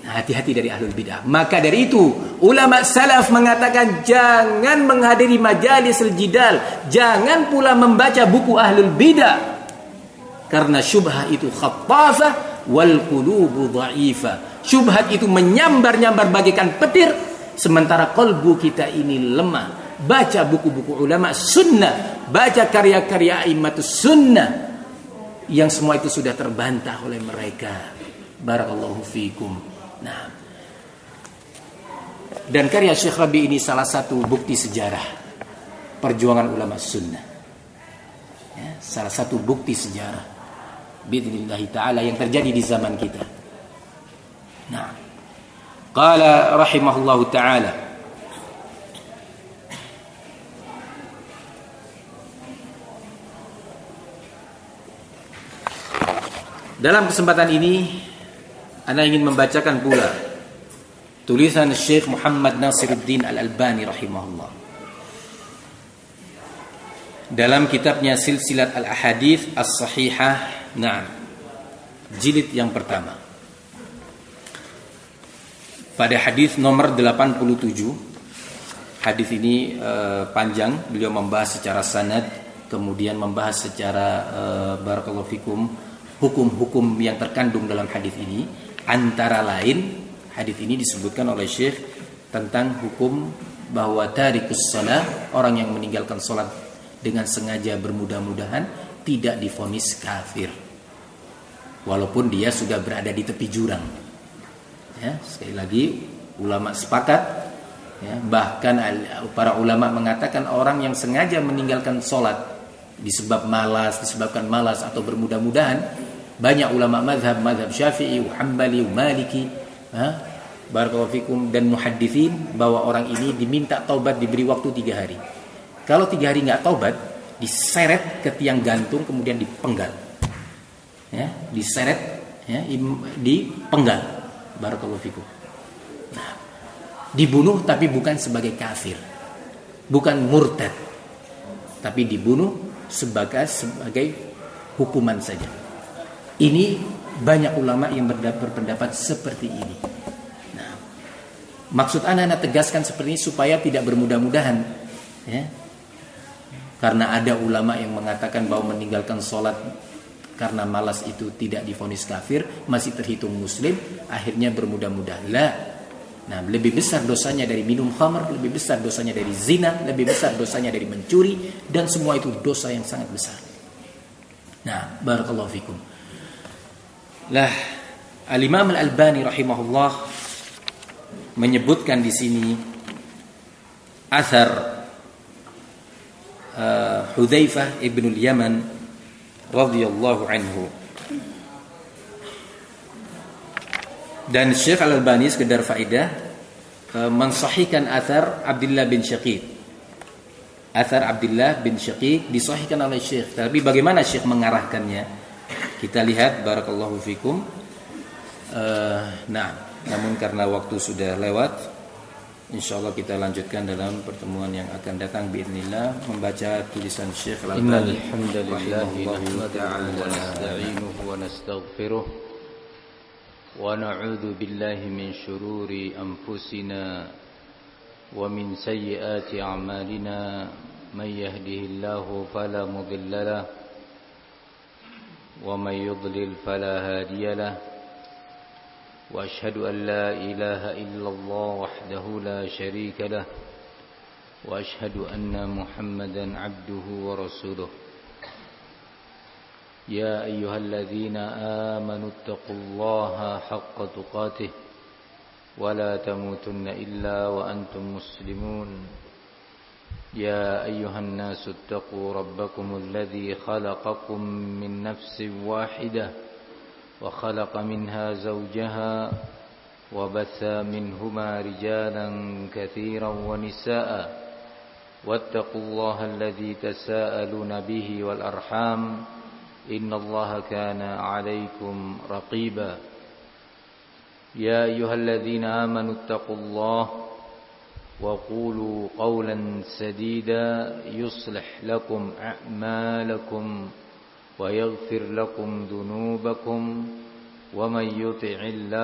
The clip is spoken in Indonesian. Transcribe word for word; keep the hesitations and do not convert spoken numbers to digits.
hati-hati dari ahlul bidah. Maka dari itu ulama salaf mengatakan jangan menghadiri majalis al-jidal, jangan pula membaca buku ahlul bidah, karena syubhat itu khattafah wal qulubu dhaifah. Syubhat itu menyambar-nyambar bagaikan petir, sementara kalbu kita ini lemah. Baca buku-buku ulama sunnah, baca karya-karya a'immatus sunnah, yang semua itu sudah terbantah oleh mereka. Barakallahu fikum. Nah, dan karya Syekh Rabi ini salah satu bukti sejarah perjuangan ulama sunnah, ya, salah satu bukti sejarah bi'idznillah ta'ala yang terjadi di zaman kita. Nah, qala rahimahullahu ta'ala, dalam kesempatan ini Ana ingin membacakan pula tulisan Syekh Muhammad Nasiruddin Al-Albani rahimahullah dalam kitabnya Silsilat Al-Ahadits As-Sahihah, nah, jilid yang pertama. Pada hadis nomor delapan puluh tujuh, hadis ini uh, panjang, beliau membahas secara sanad, kemudian membahas secara uh, barakallahu fikum hukum-hukum yang terkandung dalam hadis ini. Antara lain hadis ini disebutkan oleh Syekh tentang hukum bahwa tarikus shalah, orang yang meninggalkan salat dengan sengaja bermudah-mudahan, tidak divonis kafir walaupun dia sudah berada di tepi jurang. Ya, sekali lagi ulama sepakat, ya, bahkan para ulama mengatakan orang yang sengaja meninggalkan salat disebab malas, disebabkan malas atau bermudah-mudahan, banyak ulama mazhab, mazhab Syafi'i, Hambali, Maliki, ha? Barakallahu fikum, dan muhadditsin, bahwa orang ini diminta taubat, diberi waktu tiga hari. Kalau tiga hari nggak taubat, diseret ke tiang gantung, kemudian dipenggal, ya, diseret, ya, dipenggal. Barakallahu fikum. Nah, dibunuh tapi bukan sebagai kafir, bukan murtad, tapi dibunuh sebagai sebagai hukuman saja. Ini banyak ulama yang berpendapat seperti ini. Nah, maksud anak-anak tegaskan seperti ini supaya tidak bermudah-mudahan, ya. Karena ada ulama yang mengatakan bahwa meninggalkan sholat karena malas itu tidak divonis kafir, masih terhitung muslim, akhirnya bermudah-mudahan. Lah, nah, lebih besar dosanya dari minum khamr, lebih besar dosanya dari zina, lebih besar dosanya dari mencuri, dan semua itu dosa yang sangat besar. Nah, barakallahu fikum. Lah, Al-Imam Al-Albani rahimahullah menyebutkan di sini athar uh, Hudzaifah ibn al-Yaman radhiyallahu anhu. Dan Syekh Al-Albani sekedar faedah uh, mensahihkan athar Abdullah bin Syaqiq. Athar Abdullah bin Syaqiq disahihkan oleh Syekh, tapi bagaimana Syekh mengarahkannya? Kita lihat, barakallahu fikum. Uh, nah, namun karena waktu sudah lewat, insyaallah kita lanjutkan dalam pertemuan yang akan datang biidznillah, membaca tulisan Syekh Al-Albani. Alhamdulillahi wa nasta'inuhu wa nastaghfiruh wa na'udzu billahi min shururi anfusina wa min sayyiati a'malina, may yahdihillahu fala mudilla lahu ومن يضلل فلا هادي له وأشهد أن لا إله إلا الله وحده لا شريك له وأشهد أن محمدا عبده ورسوله يا أيها الذين آمنوا اتقوا الله حق تقاته ولا تموتن إلا وأنتم مسلمون يا أيها الناس اتقوا ربكم الذي خلقكم من نفس واحدة وخلق منها زوجها وبث منهما رجالا كثيرا ونساء واتقوا الله الذي تساءلون به والأرحام إن الله كان عليكم رقيبا يا أيها الذين آمنوا اتقوا الله وقولوا قولا سديدا يصلح لكم أعمالكم ويغفر لكم ذنوبكم ومن يطع الله